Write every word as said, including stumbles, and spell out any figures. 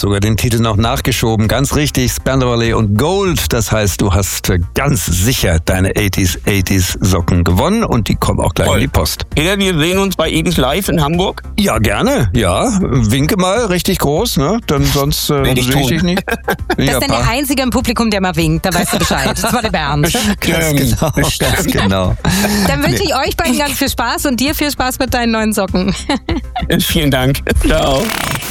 sogar den Titel noch nachgeschoben. Ganz richtig, Spandau Ballet und Gold. Das heißt, du hast ganz sicher deine achtziger achtziger Socken gewonnen und die kommen auch gleich Toll. in die Post. Peter, wir sehen uns bei Edens Live in Hamburg. Ja, gerne. Ja, winke mal richtig groß, ne? Dann sonst äh, Werd ich sehe ich tun. dich nicht. Das Ja, ist dann der Einzige im Publikum, der mal winkt. Da weißt du Bescheid. Das war der Bernd. ganz genau, ganz genau. Dann wünsche ich euch beiden ganz viel Spaß und dir viel Spaß mit deinen neuen Socken. Vielen Dank. Ciao.